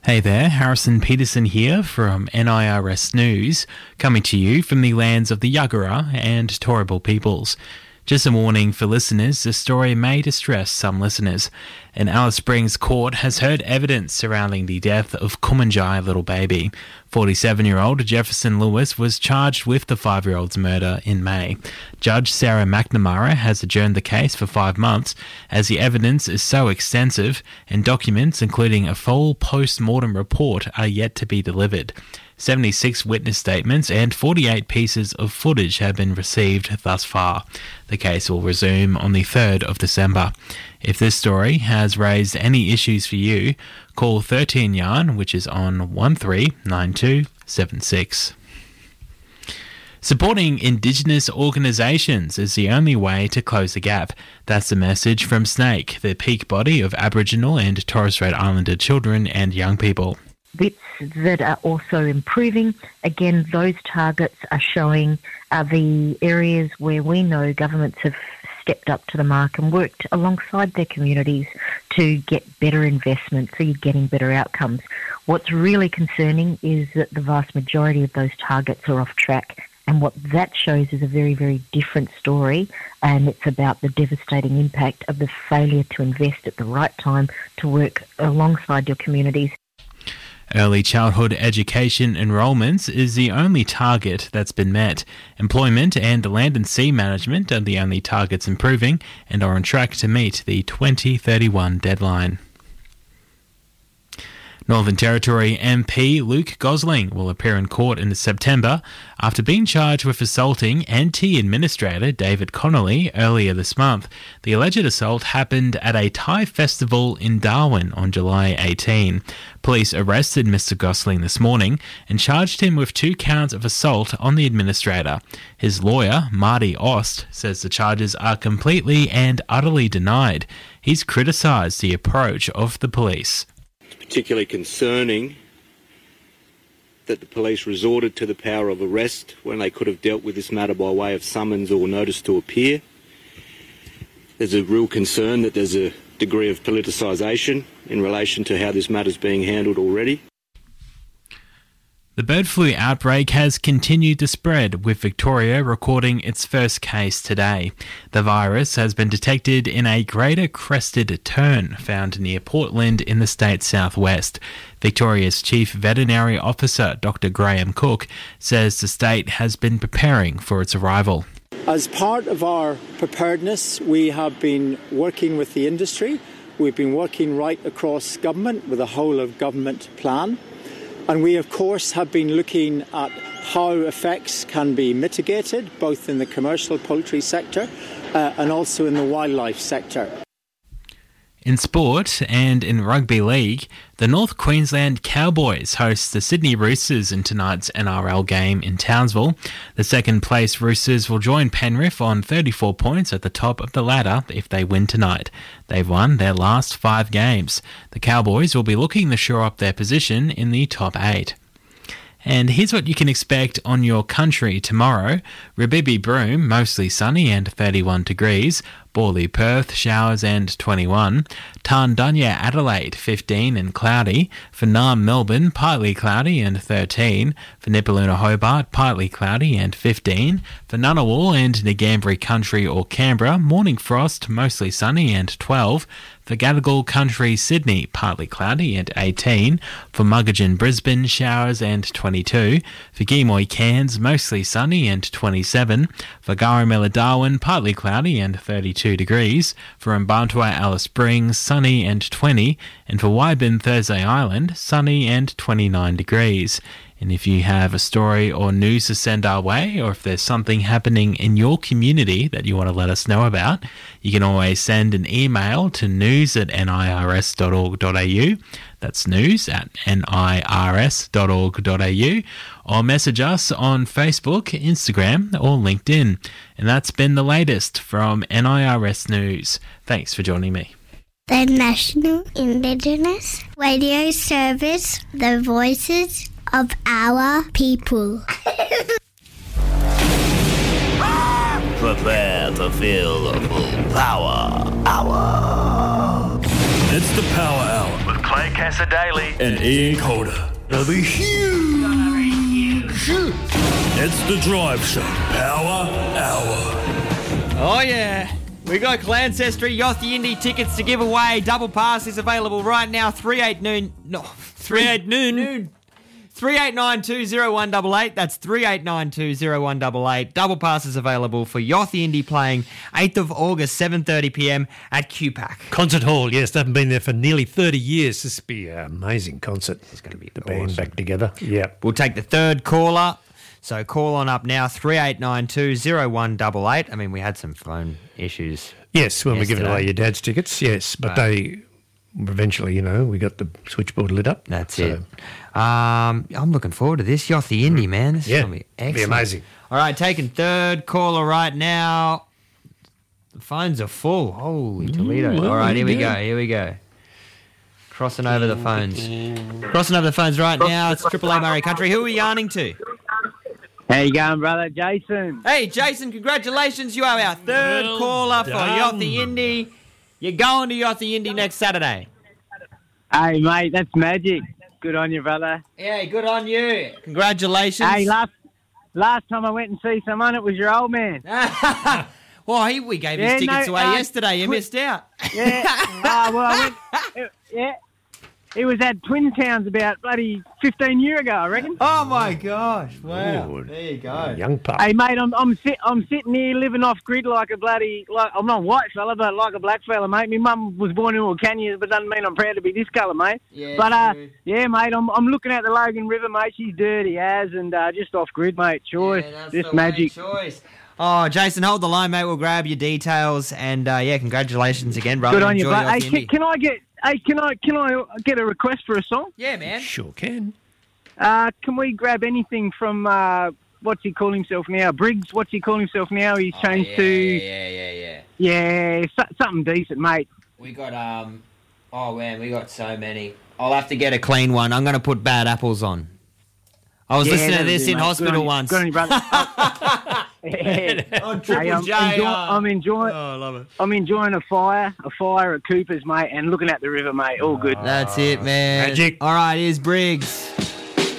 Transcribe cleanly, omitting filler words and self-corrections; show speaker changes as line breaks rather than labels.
Hey there, Harrison Peterson here from NIRS News, coming to you from the lands of the Yagara and Turrbal peoples. Just a warning for listeners, the story may distress some listeners. An Alice Springs court has heard evidence surrounding the death of Kumanjai little baby. 47-year-old Jefferson Lewis was charged with the 5-year-old's murder in May. Judge Sarah McNamara has adjourned the case for 5 months as the evidence is so extensive and documents, including a full post-mortem report, are yet to be delivered. 76 witness statements and 48 pieces of footage have been received thus far. The case will resume on the 3rd of December. If this story has raised any issues for you, call 13 Yarn, which is on 139276. Supporting Indigenous organisations is the only way to close the gap. That's the message from SNAKE, the peak body of Aboriginal and Torres Strait Islander children and young people.
Bits that are also improving. Again, those targets are showing the areas where we know governments have stepped up to the mark and worked alongside their communities to get better investment, so you're getting better outcomes. What's really concerning is that the vast majority of those targets are off track, and what that shows is a very, very different story, and it's about the devastating impact of the failure to invest at the right time to work alongside your communities.
Early childhood education enrolments is the only target that's been met. Employment and land and sea management are the only targets improving and are on track to meet the 2031 deadline. Northern Territory MP Luke Gosling will appear in court in September after being charged with assaulting NT Administrator David Connolly earlier this month. The alleged assault happened at a Thai festival in Darwin on July 18. Police arrested Mr. Gosling this morning and charged him with 2 counts of assault on the administrator. His lawyer, Marty Ost, says the charges are completely and utterly denied. He's criticised the approach of the police.
Particularly concerning that the police resorted to the power of arrest when they could have dealt with this matter by way of summons or notice to appear. There's a real concern that there's a degree of politicisation in relation to how this matter's being handled already.
The bird flu outbreak has continued to spread, with Victoria recording its first case today. The virus has been detected in a greater crested tern found near Portland in the state's southwest. Victoria's Chief Veterinary Officer, Dr. Graham Cook, says the state has been preparing for its arrival.
As part of our preparedness, we have been working with the industry. We've been working right across government with a whole of government plan. And we, of course, have been looking at how effects can be mitigated, both in the commercial poultry sector and also in the wildlife sector.
In sport and in rugby league, the North Queensland Cowboys host the Sydney Roosters in tonight's NRL game in Townsville. The second-place Roosters will join Penrith on 34 points at the top of the ladder if they win tonight. They've won their last 5 games. The Cowboys will be looking to shore up their position in the top 8. And here's what you can expect on your country tomorrow. Rabibi Broome, mostly sunny and 31 degrees. Borley Perth, showers and 21. Tarndunya Adelaide, 15 and cloudy. For Naarm Melbourne, partly cloudy and 13. For Nipaluna Hobart, partly cloudy and 15. For Ngunnawal and Ngambri Country or Canberra, morning frost, mostly sunny and 12. For Gadigal Country, Sydney, partly cloudy and 18. For Muggagin, Brisbane, showers and 22. For Gimoy, Cairns, mostly sunny and 27. For Garamilla, Darwin, partly cloudy and 32 degrees. For Mbantua, Alice Springs, sunny and 20. And for Waibin, Thursday Island, sunny and 29 degrees. And if you have a story or news to send our way, or if there's something happening in your community that you want to let us know about, you can always send an email to news@nirs.org.au. That's news@nirs.org.au. Or message us on Facebook, Instagram, or LinkedIn. And that's been the latest from NIRS News. Thanks for joining me.
The National Indigenous Radio Service, the voices of our people.
Prepare to feel the full power hour.
It's the Power Hour with
Clay Cassadaly
and Ian Calder. They'll be huge. It's the Drive Show Power Hour.
Oh, yeah. We got Clancestry Yachty Indy tickets to give away. Double pass is available right now. 38 noon. 38920188. That's 38920188. Double pass is available for Yachty Indy playing 8th of August, 7:30 p.m. at QPAC.
Concert Hall, yes, they haven't been there for nearly 30 years. This will be an amazing concert.
It's going to be
the band back together. Yeah.
We'll take the third caller. So call on up now, 38920188. I mean, we had some phone issues.
Yes, when we're giving
yesterday.
away your dad's tickets, yes. But they eventually, we got the switchboard lit up.
That's it. I'm looking forward to this. Yachty Indy, man. This is going to be excellent.
Be amazing.
All right, taking third caller right now. The phones are full. Holy Toledo. All right, here we go. Crossing over the phones. Right now. It's Triple A Murray Country. Who are we yarning to?
How you going, brother? Jason.
Hey, Jason, congratulations. You are our third caller for Yachty Indy. You're going to Yachty Indy next Saturday.
Hey, mate, that's magic. Good on you, brother.
Yeah, good on you. Congratulations.
Hey, last time I went and see someone, it was your old man.
Well, we gave his tickets away yesterday. You missed out.
Yeah. I went. It was at Twin Towns about bloody 15 years ago, I reckon.
Oh my gosh! Wow. There you go.
Young pup.
Hey, mate, I'm sitting here living off grid like a bloody I'm not a white fella, but like a black fella, mate. My mum was born in Wilcannia, but doesn't mean I'm proud to be this colour, mate.
Yeah.
But yeah, mate, I'm looking at the Logan River, mate. She's dirty as and just off grid, mate. Choice, just magic.
Choice. Oh, Jason, hold the line, mate. We'll grab your details and congratulations again, brother.
Good on you,
Enjoy
bud.
Yachty
Hey,
Indy.
can I get a request for a song?
Yeah, man.
Sure can.
Can we grab anything from what's he call himself now? Briggs. What's he call himself now? He's changed to something decent, mate.
We got we got so many. I'll have to get a clean one. I'm going to put Bad Apples on. I was listening to this in hospital once.
Good on you, brother.
On Triple J.
I'm enjoying.
Oh, I love it.
I'm enjoying a fire at Cooper's, mate, and looking at the river, mate. All good.
That's it, man.
Magic.
All right, here's Briggs.